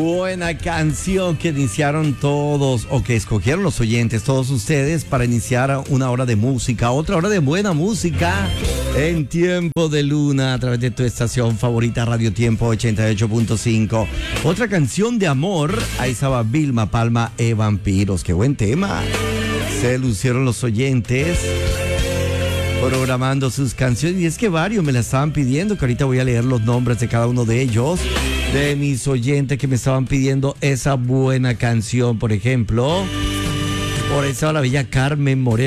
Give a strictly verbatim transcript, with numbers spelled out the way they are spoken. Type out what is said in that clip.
Buena canción que iniciaron todos, o que escogieron los oyentes, todos ustedes, para iniciar una hora de música, otra hora de buena música en Tiempo de Luna, a través de tu estación favorita, Radio Tiempo ochenta y ocho punto cinco. Otra canción de amor, ahí estaba Vilma Palma e Vampiros. Qué buen tema. Se lucieron los oyentes programando sus canciones, y es que varios me la estaban pidiendo, que ahorita voy a leer los nombres de cada uno de ellos, de mis oyentes que me estaban pidiendo esa buena canción. Por ejemplo, por esa la bella Carmen Moreno.